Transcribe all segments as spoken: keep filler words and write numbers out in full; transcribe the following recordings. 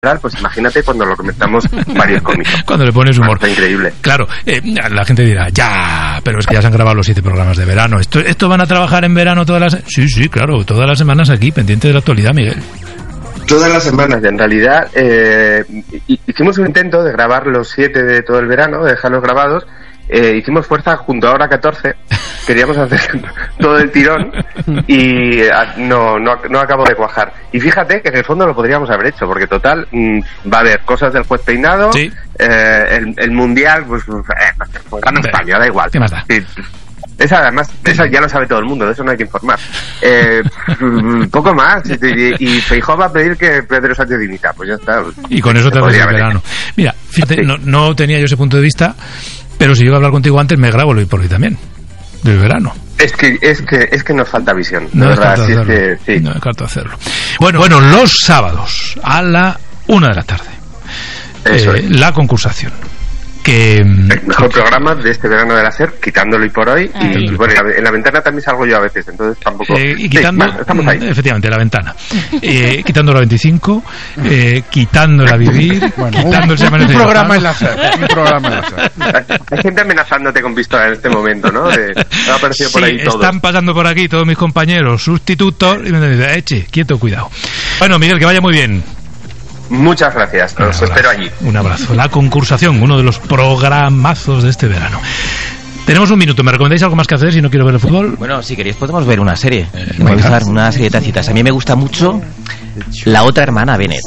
pues imagínate cuando lo comentamos varios cómicos. Cuando le pones humor. Está increíble. Claro, eh, la gente dirá, ya, pero es que ya se han grabado los siete programas de verano. ¿Esto, esto van a trabajar en verano todas las...? Sí, sí, claro, todas las semanas aquí, pendiente de la actualidad, Miguel. Todas las semanas, en realidad, eh, hicimos un intento de grabar los siete de todo el verano, de dejarlos grabados. Eh, hicimos fuerza junto a Hora catorce, queríamos hacer todo el tirón y eh, no, no, no acabo de cuajar. Y fíjate que en el fondo lo podríamos haber hecho, porque total, mmm, va a haber cosas del juez peinado, sí. eh, el, el mundial, pues, eh, pues gana España, da igual. ¿Qué más da? Sí, esa además, esa ya lo sabe todo el mundo, de eso no hay que informar. Eh, poco más, y, y Feijóo va a pedir que Pedro Sánchez dimita, pues ya está. Y con eso te haces el verano. Mira, fíjate, sí. no, no tenía yo ese punto de vista. Pero si llego a hablar contigo antes, me grabo lo por hoy también, del verano. Es que es que es que nos falta visión, no de es verdad. Así es que, sí. No es hacerlo. Bueno, bueno, los sábados a la una de la tarde, Eso eh, es. La concursación. Que el mejor programa de este verano de la SER, quitándolo y por hoy. Y, y bueno, en la ventana también salgo yo a veces, entonces tampoco. Eh, y quitando, sí, bueno, estamos ahí. Efectivamente, la ventana. Eh, quitando la veinticinco, eh, quitándola a vivir, bueno, quitando un, el un, un programa en la SER. Un programa en la SER. Hay gente amenazándote con pistola en este momento, ¿no? De, ha aparecido sí, por ahí todo. Están pasando por aquí todos mis compañeros sustitutos y me dicen, eche, quieto, cuidado. Bueno, Miguel, que vaya muy bien. Muchas gracias, os espero allí. Un abrazo. La concursación, uno de los programazos de este verano. Tenemos un minuto, ¿me recomendáis algo más que hacer si no quiero ver el fútbol? Bueno, si queréis podemos ver una serie. Eh, me gusta una serie de tacitas. A mí me gusta mucho La otra hermana Bennett.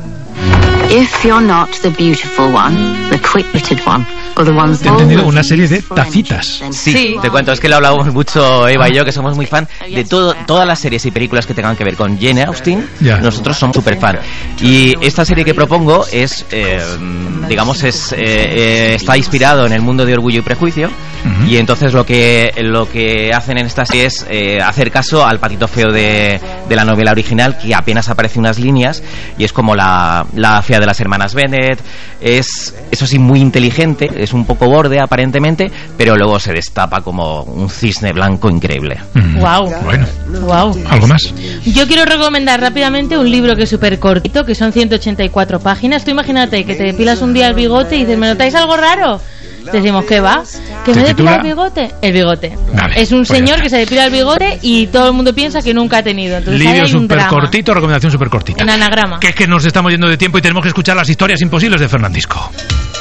If you're not the beautiful one, the quick-witted one, or the one... He entendido una serie de tacitas. Sí, sí, te cuento, es que lo hablamos mucho Eva y yo, que somos muy fan de todo, todas las series y películas que tengan que ver con Jane Austen. Ya. Nosotros somos súper fan. Y esta serie que propongo es, eh, digamos, es eh, eh, está inspirado en el mundo de Orgullo y Prejuicio. Uh-huh. Y entonces lo que lo que hacen en esta serie es eh, hacer caso al patito feo de, de la novela original, que apenas aparece unas líneas, y es como la, la fea de las hermanas Bennett. Es, eso sí, muy inteligente, es un poco borde aparentemente, pero luego se destapa como un cisne blanco increíble. Mm. Wow. Bueno. Wow. ¿Algo más? Yo quiero recomendar rápidamente un libro que es súper cortito, que son ciento ochenta y cuatro páginas. Tú imagínate que te depilas un día el bigote y dices, ¿me notáis algo raro? Decimos, ¿qué va? ¿Que me depila el bigote? El bigote. Vale, es un pues señor que se depila el bigote y todo el mundo piensa que nunca ha tenido. Entonces, libro súper cortito, recomendación súper cortita. En anagrama. Que es que nos estamos yendo de tiempo y tenemos que escuchar las historias imposibles de Fernandisco.